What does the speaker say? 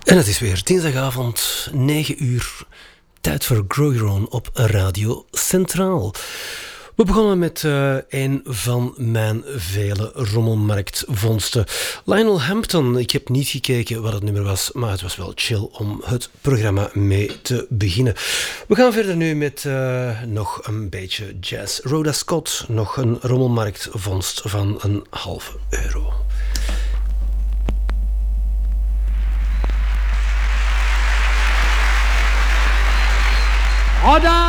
En het is weer dinsdagavond, 9 uur. Tijd voor Grow Your Own op Radio Centraal. We begonnen met een van mijn vele rommelmarktvondsten. Lionel Hampton. Ik heb niet gekeken wat het nummer was, maar het was wel chill om het programma mee te beginnen. We gaan verder nu met nog een beetje jazz. Rhoda Scott, nog een rommelmarktvondst van €0,5. Rhoda